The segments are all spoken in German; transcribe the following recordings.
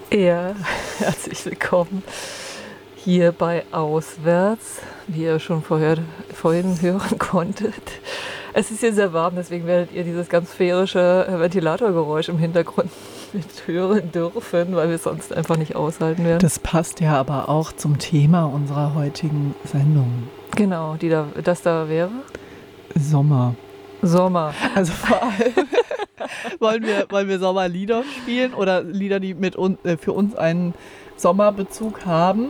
Ja, herzlich willkommen hier bei Auswärts, wie ihr schon vorhin hören konntet. Es ist hier sehr warm, deswegen werdet ihr dieses ganz sphärische Ventilatorgeräusch im Hintergrund mit hören dürfen, weil wir es sonst einfach nicht aushalten werden. Das passt ja aber auch zum Thema unserer heutigen Sendung. Genau, das da wäre? Sommer. Also vor allem wollen wir Sommerlieder spielen oder Lieder, die für uns einen Sommerbezug haben.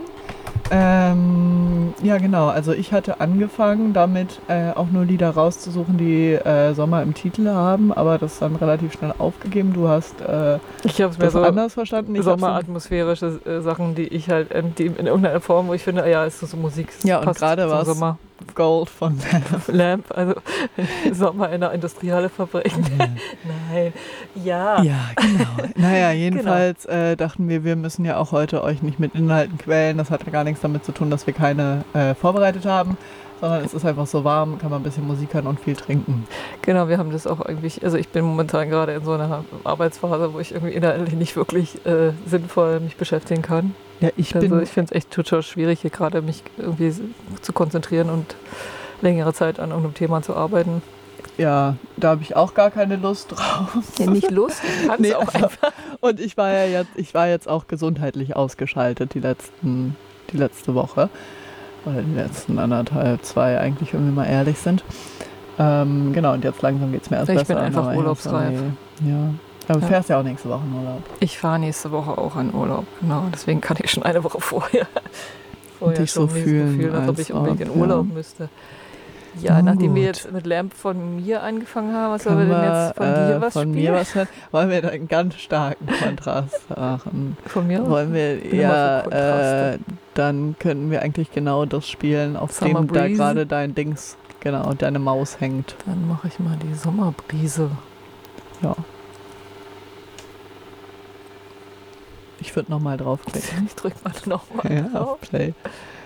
Ja, genau. Also ich hatte angefangen, damit auch nur Lieder rauszusuchen, die Sommer im Titel haben, aber das dann relativ schnell aufgegeben. Du hast ich habe es mir so anders verstanden. sommeratmosphärische Sachen, die ich halt die in irgendeiner Form, wo ich finde, ja, ist so Musik. Ja, und gerade war es Gold von Lamp, also Sommer in der Industriehalle verbringen. Nein, ja. Ja, genau. Naja, jedenfalls dachten wir müssen ja auch heute euch nicht mit Inhalten quälen. Das hat ja gar nichts damit zu tun, dass wir keine vorbereitet haben, sondern es ist einfach so warm, kann man ein bisschen Musik hören und viel trinken. Genau, wir haben das auch irgendwie, also ich bin momentan gerade in so einer Arbeitsphase, wo ich irgendwie inhaltlich nicht wirklich sinnvoll mich beschäftigen kann. Ja, ich finde es echt total schwierig, hier gerade mich irgendwie zu konzentrieren und längere Zeit an irgendeinem Thema zu arbeiten. Ja, da habe ich auch gar keine Lust drauf. Ja, nicht Lust, kannst auch einfach. Und ich war jetzt auch gesundheitlich ausgeschaltet die letzte Woche. Oder die letzten 1,5, 2 eigentlich, wenn wir mal ehrlich sind. Genau, und jetzt langsam geht es mir erst besser. Ich bin einfach urlaubsreif. Ja. Aber du fährst ja auch nächste Woche in Urlaub. Ich fahre nächste Woche auch in Urlaub, genau. Deswegen kann ich schon eine Woche vorher dich so fühlen, Gefühl, als ob ich unbedingt in Urlaub müsste. Ja, nachdem wir jetzt mit Lamp von mir angefangen haben, was sollen wir denn jetzt von dir was spielen? Von mir was hören? Wollen wir da einen ganz starken Kontrast machen? Von mir? Wollen wir, dann könnten wir eigentlich genau das spielen, auf Summer dem Breeze. Da gerade deine Maus hängt. Dann mache ich mal die Sommerbrise. Ja. Ich würde nochmal draufklicken. Ich drück mal nochmal drauf. Play.